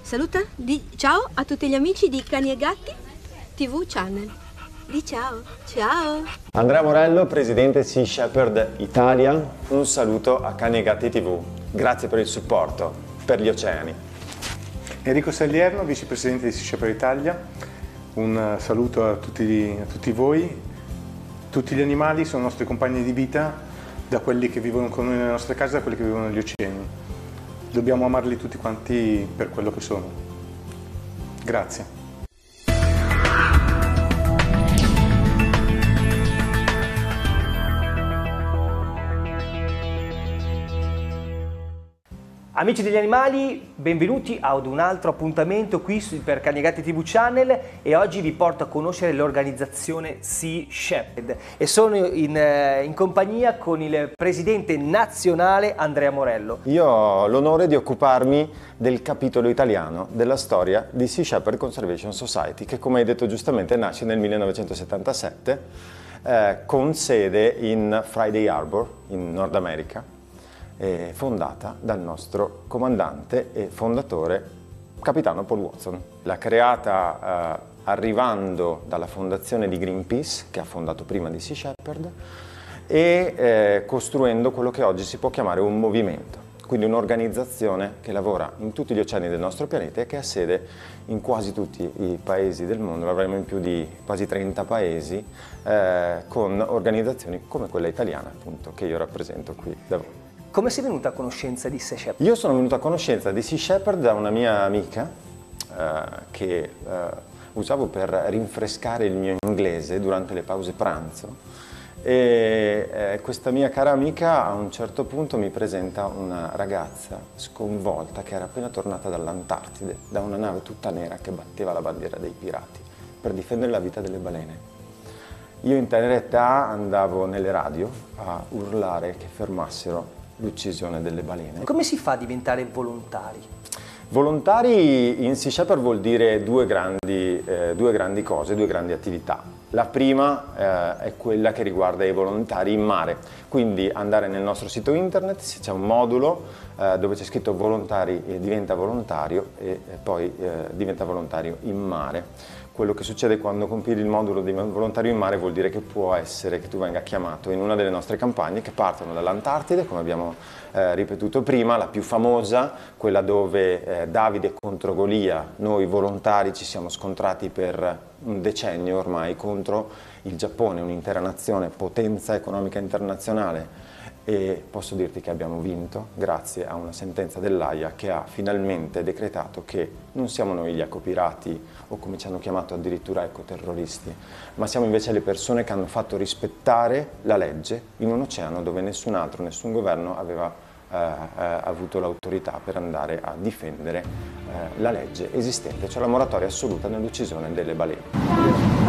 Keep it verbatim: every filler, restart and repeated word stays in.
Saluta, di ciao a tutti gli amici di Cani e Gatti T V Channel. Di ciao, ciao. Andrea Morello, presidente Sea Shepherd Italia, un saluto a Cani e Gatti T V. Grazie per il supporto, per gli oceani. Enrico Saglierno, vicepresidente di Sea Shepherd Italia, un saluto a tutti, a tutti voi. Tutti gli animali sono nostri compagni di vita, da quelli che vivono con noi nelle nostre case a quelli che vivono negli oceani. Dobbiamo amarli tutti quanti per quello che sono. Grazie. Amici degli animali, benvenuti ad un altro appuntamento qui per Cani e Gatti T V Channel e oggi vi porto a conoscere l'organizzazione Sea Shepherd e sono in, in compagnia con il presidente nazionale Andrea Morello. Io ho l'onore di occuparmi del capitolo italiano della storia di Sea Shepherd Conservation Society, che come hai detto giustamente nasce nel millenovecentosettantasette eh, con sede in Friday Harbor in Nord America, eh, fondata dal nostro comandante e fondatore capitano Paul Watson. L'ha creata eh, arrivando dalla fondazione di Greenpeace, che ha fondato prima di Sea Shepherd, e eh, costruendo quello che oggi si può chiamare un movimento, quindi un'organizzazione che lavora in tutti gli oceani del nostro pianeta e che ha sede in quasi tutti i paesi del mondo. Avremo in più di quasi trenta paesi eh, con organizzazioni come quella italiana, appunto, che io rappresento qui da voi. Come sei venuta a conoscenza di Sea Shepherd? Io sono venuto a conoscenza di Sea Shepherd da una mia amica eh, che eh, usavo per rinfrescare il mio inglese durante le pause pranzo e eh, questa mia cara amica a un certo punto mi presenta una ragazza sconvolta che era appena tornata dall'Antartide, da una nave tutta nera che batteva la bandiera dei pirati per difendere la vita delle balene. Io in tenera età andavo nelle radio a urlare che fermassero l'uccisione delle balene. Come si fa a diventare volontari? Volontari in Sea Shepherd vuol dire due grandi, eh, due grandi cose, due grandi attività. La prima eh, è quella che riguarda i volontari in mare, quindi andare nel nostro sito internet, c'è un modulo eh, dove c'è scritto volontari e diventa volontario e, e poi eh, diventa volontario in mare. Quello che succede quando compili il modulo di volontario in mare vuol dire che può essere che tu venga chiamato in una delle nostre campagne che partono dall'Antartide, come abbiamo eh, ripetuto prima, la più famosa, quella dove eh, Davide contro Golia, noi volontari ci siamo scontrati per un decennio ormai contro il Giappone, un'intera nazione, potenza economica internazionale. E posso dirti che abbiamo vinto grazie a una sentenza dell'Aia che ha finalmente decretato che non siamo noi gli ecopirati o come ci hanno chiamato addirittura ecoterroristi, ma siamo invece le persone che hanno fatto rispettare la legge in un oceano dove nessun altro, nessun governo aveva eh, eh, avuto l'autorità per andare a difendere eh, la legge esistente, cioè la moratoria assoluta nell'uccisione delle balene.